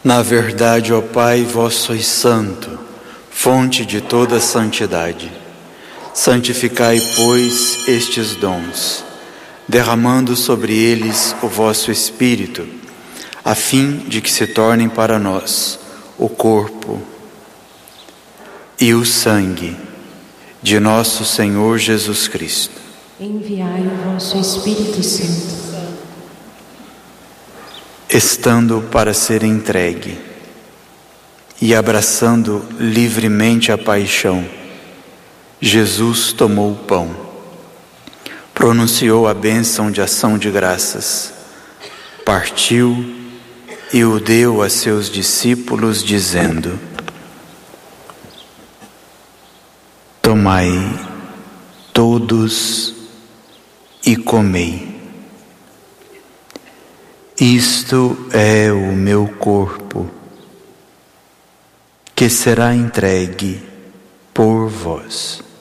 Na verdade, ó Pai, vós sois santo, fonte de toda santidade. Santificai, pois, estes dons, derramando sobre eles o vosso Espírito, a fim de que se tornem para nós o corpo e o sangue de nosso Senhor Jesus Cristo. Enviai o vosso Espírito Santo. Estando para ser entregue e abraçando livremente a paixão, Jesus tomou o pão, pronunciou a bênção de ação de graças, partiu e o deu a seus discípulos, dizendo: Tomai todos e comei. Isto é o meu corpo, que será entregue por vós.